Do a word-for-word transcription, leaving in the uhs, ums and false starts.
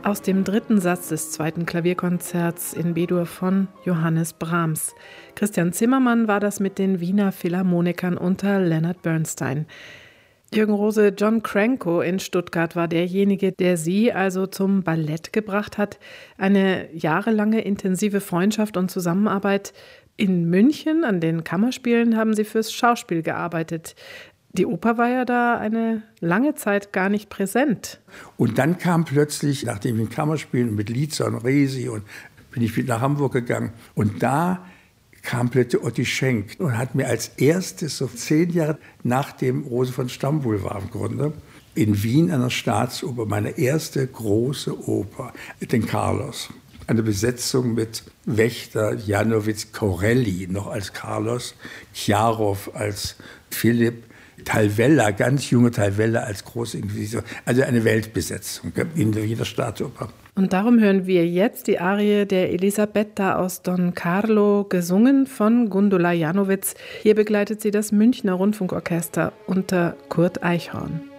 Aus dem dritten Satz des zweiten Klavierkonzerts in B-Dur von Johannes Brahms. Christian Zimmermann war das mit den Wiener Philharmonikern unter Leonard Bernstein. Jürgen Rose, John Cranko in Stuttgart war derjenige, der Sie also zum Ballett gebracht hat. Eine jahrelange intensive Freundschaft und Zusammenarbeit. In München an den Kammerspielen haben Sie fürs Schauspiel gearbeitet. Die Oper war ja da eine lange Zeit gar nicht präsent. Und dann kam plötzlich, nachdem ich in Kammerspielen mit Liza und Resi und bin ich wieder nach Hamburg gegangen. Und da kam plötzlich Otti Schenk und hat mir als erstes, so zehn Jahre nachdem Rose von Stambul war im Grunde, in Wien an der Staatsoper, meine erste große Oper, den Carlos. Eine Besetzung mit Wächter, Janowitz, Corelli noch als Carlos, Chiarov als Philipp, Talvella, ganz junge Talvella als Großinquisitor. Also eine Weltbesetzung in der Wiener Staatsoper. Und darum hören wir jetzt die Arie der Elisabetta aus Don Carlo, gesungen von Gundula Janowitz. Hier begleitet sie das Münchner Rundfunkorchester unter Kurt Eichhorn.